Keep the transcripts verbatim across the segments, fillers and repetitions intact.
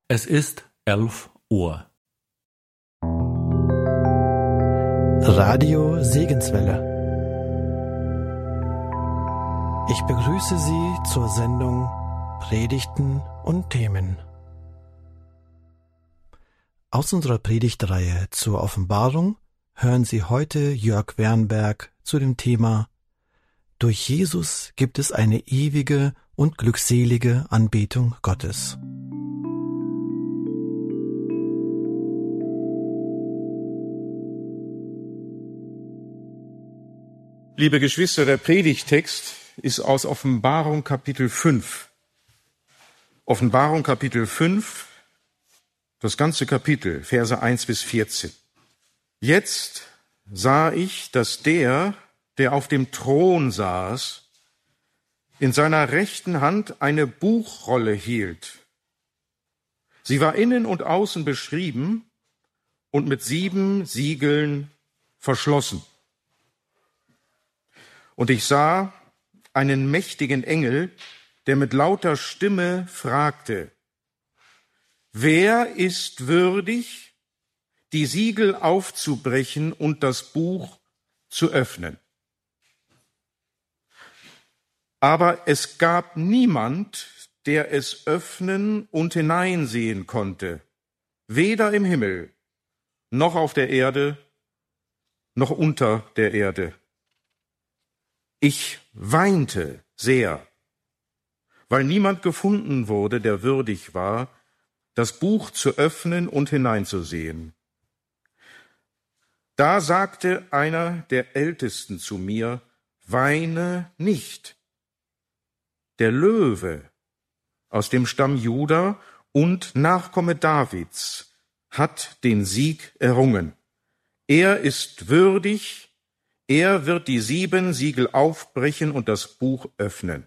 Es ist elf Uhr. Radio Segenswelle. Ich begrüße Sie zur Sendung Predigten und Themen. Aus unserer Predigtreihe zur Offenbarung hören Sie heute Jörg Wernberg zu dem Thema Durch Jesus gibt es eine ewige und glückselige Anbetung Gottes. Liebe Geschwister, der Predigttext ist aus Offenbarung Kapitel fünf. Offenbarung Kapitel fünf, das ganze Kapitel, Verse eins bis vierzehn. Jetzt sah ich, dass der, der auf dem Thron saß, in seiner rechten Hand eine Buchrolle hielt. Sie war innen und außen beschrieben und mit sieben Siegeln verschlossen. Und ich sah einen mächtigen Engel, der mit lauter Stimme fragte: Wer ist würdig, die Siegel aufzubrechen und das Buch zu öffnen? Aber es gab niemand, der es öffnen und hineinsehen konnte, weder im Himmel, noch auf der Erde, noch unter der Erde. Ich weinte sehr, weil niemand gefunden wurde, der würdig war, das Buch zu öffnen und hineinzusehen. Da sagte einer der Ältesten zu mir: Weine nicht. Der Löwe aus dem Stamm Juda und Nachkomme Davids hat den Sieg errungen. Er ist würdig, er wird die sieben Siegel aufbrechen und das Buch öffnen.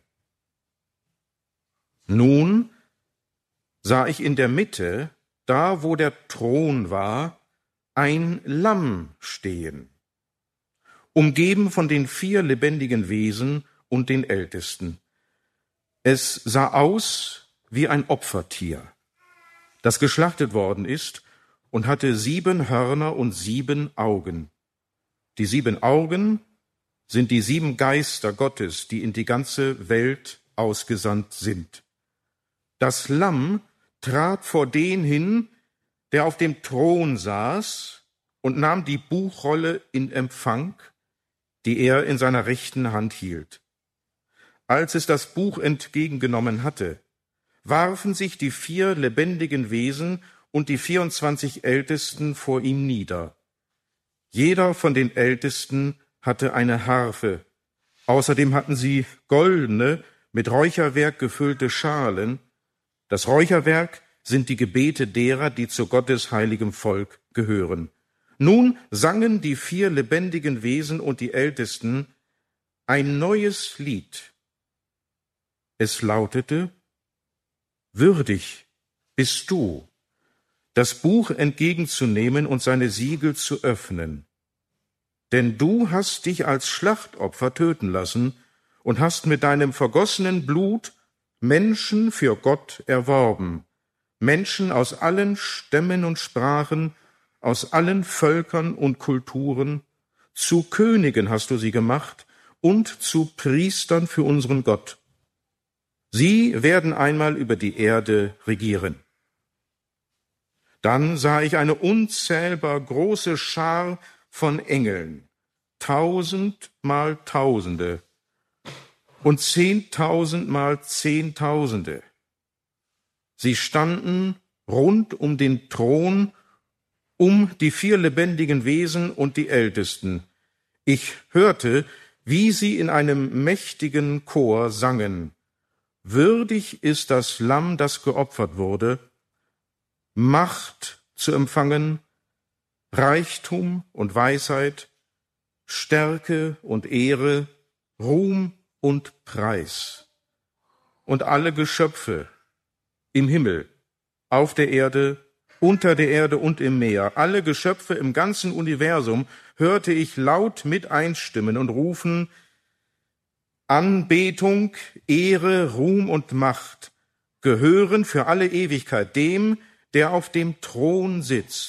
Nun sah ich in der Mitte, da wo der Thron war, ein Lamm stehen, umgeben von den vier lebendigen Wesen und den Ältesten. Es sah aus wie ein Opfertier, das geschlachtet worden ist, und hatte sieben Hörner und sieben Augen. Die sieben Augen sind die sieben Geister Gottes, die in die ganze Welt ausgesandt sind. Das Lamm trat vor den hin, der auf dem Thron saß, und nahm die Buchrolle in Empfang, die er in seiner rechten Hand hielt. Als es das Buch entgegengenommen hatte, warfen sich die vier lebendigen Wesen und die vierundzwanzig Ältesten vor ihm nieder. Jeder von den Ältesten hatte eine Harfe. Außerdem hatten sie goldene, mit Räucherwerk gefüllte Schalen. Das Räucherwerk sind die Gebete derer, die zu Gottes heiligem Volk gehören. Nun sangen die vier lebendigen Wesen und die Ältesten ein neues Lied. Es lautete: Würdig bist du, das Buch entgegenzunehmen und seine Siegel zu öffnen. Denn du hast dich als Schlachtopfer töten lassen und hast mit deinem vergossenen Blut Menschen für Gott erworben, Menschen aus allen Stämmen und Sprachen, aus allen Völkern und Kulturen. Zu Königen hast du sie gemacht und zu Priestern für unseren Gott. Sie werden einmal über die Erde regieren. Dann sah ich eine unzählbar große Schar von Engeln, tausend mal Tausende und zehntausend mal Zehntausende. Sie standen rund um den Thron, um die vier lebendigen Wesen und die Ältesten. Ich hörte, wie sie in einem mächtigen Chor sangen: Würdig ist das Lamm, das geopfert wurde, Macht zu empfangen, Reichtum und Weisheit, Stärke und Ehre, Ruhm und Preis. Und alle Geschöpfe im Himmel, auf der Erde, unter der Erde und im Meer, alle Geschöpfe im ganzen Universum, hörte ich laut mit einstimmen und rufen: Anbetung, Ehre, Ruhm und Macht gehören für alle Ewigkeit dem, der auf dem Thron sitzt